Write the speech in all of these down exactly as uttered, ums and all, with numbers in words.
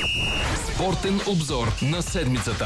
Спортен обзор на седмицата.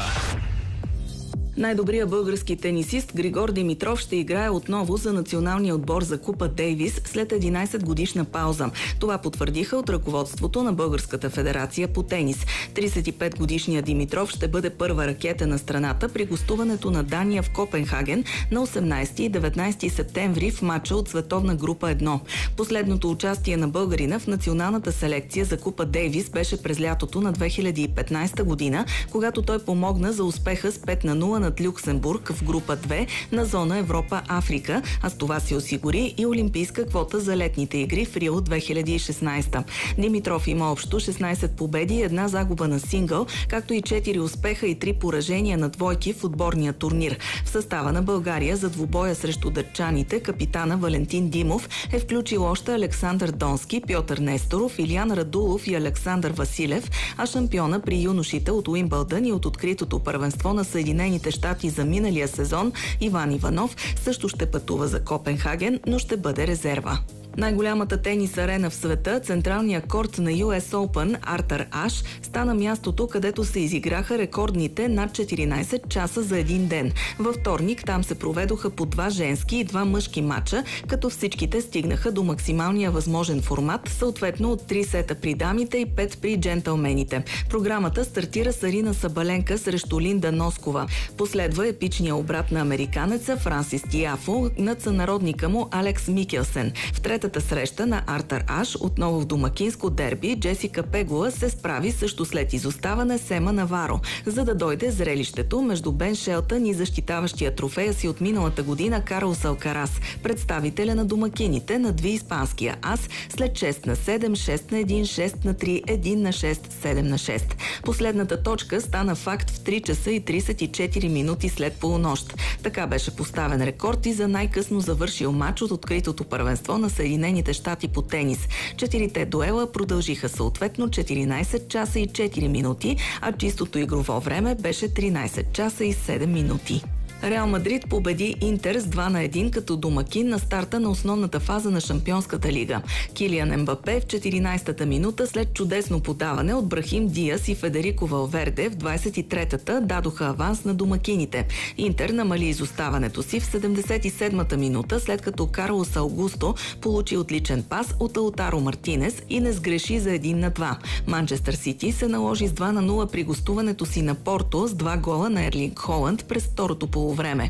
Най-добрият български тенисист Григор Димитров ще играе отново за националния отбор за Купа Дейвис след единайсет годишна пауза. Това потвърдиха от ръководството на Българската федерация по тенис. трийсет и пет годишният Димитров ще бъде първа ракета на страната при гостуването на Дания в Копенхаген на осемнайсети и деветнайсети септември в матча от Световна група едно. Последното участие на българина в националната селекция за Купа Дейвис беше през лятото на две хиляди и петнайсета година, когато той помогна за успеха с пет на нула над Люксембург в група две на зона Европа-Африка, а с това си осигури и олимпийска квота за летните игри в Рио две хиляди и шестнайсета. Димитров има общо шестнайсет победи и една загуба на сингъл, както и четири успеха и три поражения на двойки в отборния турнир. В състава на България за двубоя срещу датчаните капитана Валентин Димов е включил още Александър Донски, Пьотър Несторов, Илиян Радулов и Александър Василев, а шампиона при юношите от Уимбълдън и от откритото първенство на Съединените щати за миналия сезон Иван Иванов също ще пътува за Копенхаген, но ще бъде резерва. Най-голямата тенис арена в света, централният корт на Ю Ес Open, Артър Аш, стана мястото, където се изиграха рекордните над четиринайсет часа за един ден. Във вторник там се проведоха по два женски и два мъжки матча, като всичките стигнаха до максималния възможен формат, съответно от три сета при дамите и пет при джентълмените. Програмата стартира с Арина Сабаленка срещу Линда Носкова. Последва епичния обрат на американеца Франсис Тиафо над сънародника му Алекс Микелсен. В третата среща на Артър Аш, отново в домакинско дерби, Джесика Пегула се справи също след изоставане с Ема Наваро, за да дойде зрелището между Бен Шелтън и защитаващия трофея си от миналата година Карлос Алкарас. Представителя на домакините надви испанския ас след шест на седем, шест на едно, шест на три, едно на шест, седем на шест. Последната точка стана факт в три часа и трийсет и четири минути след полунощ. Така беше поставен рекорд и за най-късно завършил матч от откритото първенство на Съединените щати по тенис. Четирите дуела продължиха съответно четиринайсет часа и четири минути, а чистото игрово време беше тринайсет часа и седем минути. Реал Мадрид победи Интер с два на едно като домакин на старта на основната фаза на Шампионската лига. Килиан Ембапе в четиринайсетата минута след чудесно подаване от Брахим Диас и Федерико Валверде в двайсет и третата дадоха аванс на домакините. Интер намали изоставането си в седемдесет и седмата минута, след като Карлос Аугусто получи отличен пас от Лаутаро Мартинес и не сгреши за едно на два. Манчестър Сити се наложи с два на нула при гостуването си на Порто с два гола на Ерлинг Холанд през второто полувреме.